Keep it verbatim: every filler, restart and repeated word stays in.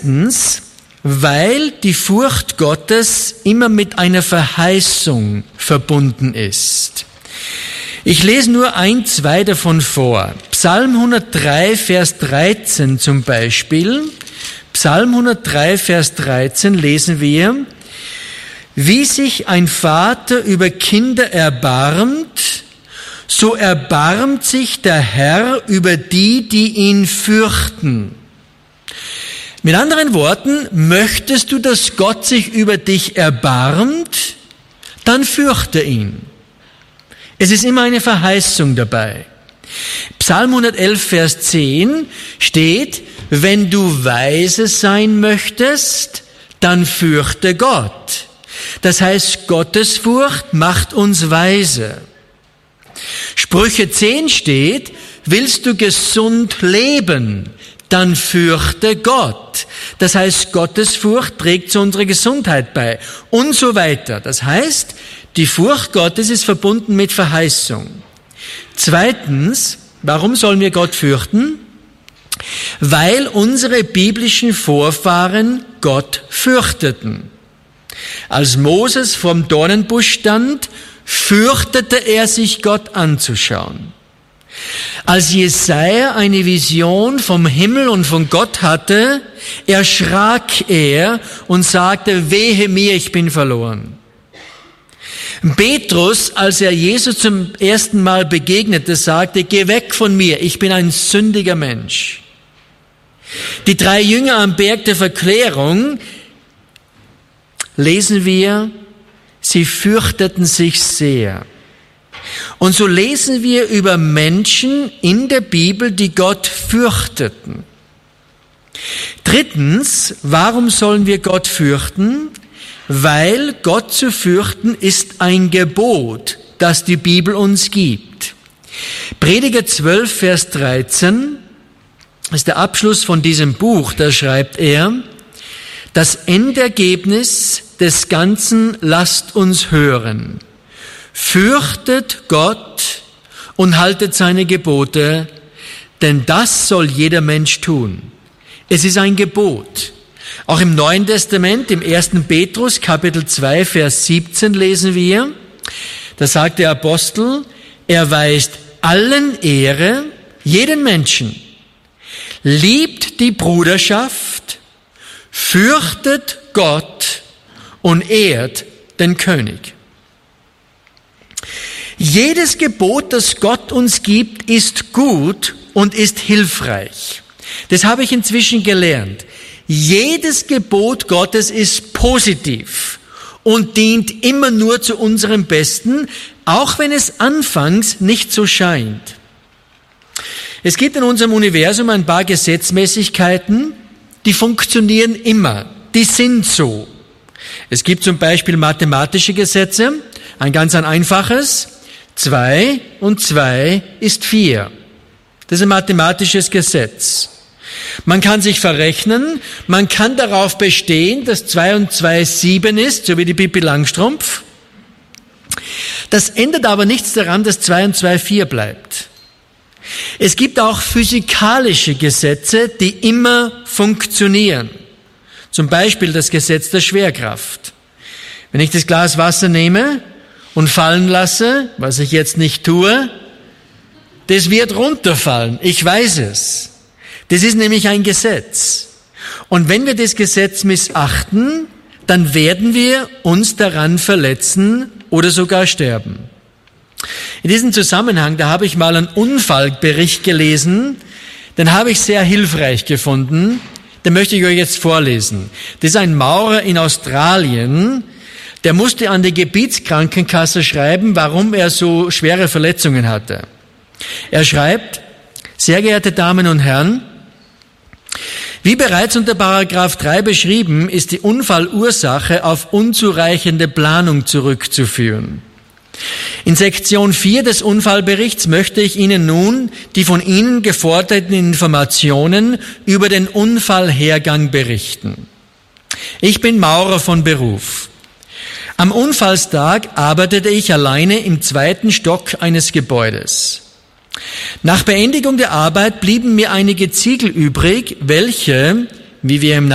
Erstens, weil die Furcht Gottes immer mit einer Verheißung verbunden ist. Ich lese nur ein, zwei davon vor. Psalm hundertdrei, Vers dreizehn zum Beispiel. Psalm hundertdrei, Vers dreizehn lesen wir: Wie sich ein Vater über Kinder erbarmt, so erbarmt sich der Herr über die, die ihn fürchten. Mit anderen Worten, möchtest du, dass Gott sich über dich erbarmt, dann fürchte ihn. Es ist immer eine Verheißung dabei. Psalm hundertelf, Vers zehn steht: Wenn du weise sein möchtest, dann fürchte Gott. Das heißt, Gottesfurcht macht uns weise. Sprüche zehn steht: Willst du gesund leben, dann fürchte Gott. Das heißt, Gottesfurcht trägt zu unserer Gesundheit bei und so weiter. Das heißt, die Furcht Gottes ist verbunden mit Verheißung. Zweitens, warum sollen wir Gott fürchten? Weil unsere biblischen Vorfahren Gott fürchteten. Als Moses vorm Dornenbusch stand, fürchtete er sich, Gott anzuschauen. Als Jesaja eine Vision vom Himmel und von Gott hatte, erschrak er und sagte: Wehe mir, ich bin verloren. Petrus, als er Jesus zum ersten Mal begegnete, sagte: Geh weg von mir, ich bin ein sündiger Mensch. Die drei Jünger am Berg der Verklärung, lesen wir, sie fürchteten sich sehr. Und so lesen wir über Menschen in der Bibel, die Gott fürchteten. Drittens, warum sollen wir Gott fürchten? Weil Gott zu fürchten ist ein Gebot, das die Bibel uns gibt. Prediger zwölf, Vers dreizehn ist der Abschluss von diesem Buch. Da schreibt er: Das Endergebnis des Ganzen lasst uns hören. Fürchtet Gott und haltet seine Gebote, denn das soll jeder Mensch tun. Es ist ein Gebot. Auch im Neuen Testament, im ersten Petrus, Kapitel zwei, Vers siebzehn lesen wir, da sagt der Apostel: Erweist allen Ehre, jeden Menschen, liebt die Bruderschaft, fürchtet Gott und ehrt den König. Jedes Gebot, das Gott uns gibt, ist gut und ist hilfreich. Das habe ich inzwischen gelernt. Jedes Gebot Gottes ist positiv und dient immer nur zu unserem Besten, auch wenn es anfangs nicht so scheint. Es gibt in unserem Universum ein paar Gesetzmäßigkeiten, die funktionieren immer, die sind so. Es gibt zum Beispiel mathematische Gesetze, ein ganz ein einfaches: Zwei und zwei ist vier. Das ist ein mathematisches Gesetz. Man kann sich verrechnen, man kann darauf bestehen, dass zwei und zwei sieben ist, so wie die Pippi Langstrumpf. Das ändert aber nichts daran, dass zwei und zwei vier bleibt. Es gibt auch physikalische Gesetze, die immer funktionieren. Zum Beispiel das Gesetz der Schwerkraft. Wenn ich das Glas Wasser nehme und fallen lasse, was ich jetzt nicht tue, das wird runterfallen. Ich weiß es. Das ist nämlich ein Gesetz. Und wenn wir das Gesetz missachten, dann werden wir uns daran verletzen oder sogar sterben. In diesem Zusammenhang, da habe ich mal einen Unfallbericht gelesen, den habe ich sehr hilfreich gefunden, den möchte ich euch jetzt vorlesen. Das ist ein Maurer in Australien, der musste an die Gebietskrankenkasse schreiben, warum er so schwere Verletzungen hatte. Er schreibt: Sehr geehrte Damen und Herren, wie bereits unter Paragraph drei beschrieben, ist die Unfallursache auf unzureichende Planung zurückzuführen. In Sektion vier des Unfallberichts möchte ich Ihnen nun die von Ihnen geforderten Informationen über den Unfallhergang berichten. Ich bin Maurer von Beruf. Am Unfallstag arbeitete ich alleine im zweiten Stock eines Gebäudes. Nach Beendigung der Arbeit blieben mir einige Ziegel übrig, welche, wie wir im